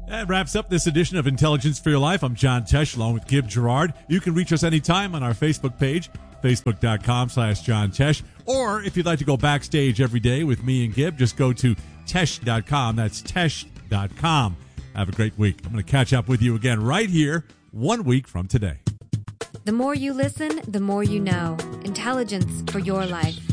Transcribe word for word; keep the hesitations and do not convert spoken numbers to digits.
That wraps up this edition of Intelligence for Your Life. I'm John Tesh, along with Gib Gerard. You can reach us anytime on our Facebook page, facebook.com slash John Tesh. Or if you'd like to go backstage every day with me and Gib, just go to tesh dot com. That's tesh dot com. Have a great week. I'm going to catch up with you again right here one week from today. The more you listen, the more you know. Intelligence for Your Life.